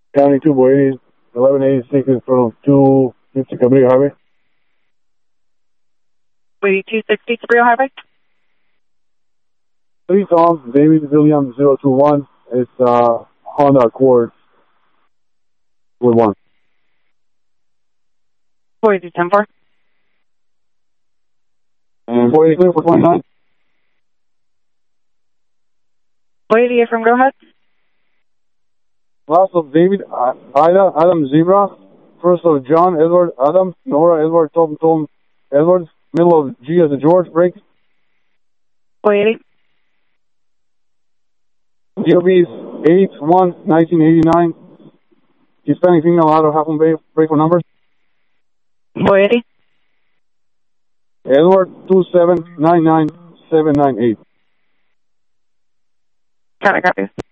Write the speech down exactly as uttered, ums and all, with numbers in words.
County two Boyd, eleven eighty-six in front of two fifty Cabrillo Highway. Wait, two sixty Cabrillo Highway? Three Tom, David William zero two one. It's uh, Honda Accord with one. Boyd, ten four. And Boyd clear for twenty-nine. Boyd, you from Go Ahead? Last of David, Ida, Adam Zebra. First of John, Edward, Adam, Nora, Edward, Tom, Tom, Edward. Middle of G as a George, break. Boyd. D O B is eight one nineteen eighty-nine. Hispanic female out of half moon bay, break for numbers. Boyd. Edward two seven nine nine seven nine eight. Got it, copy.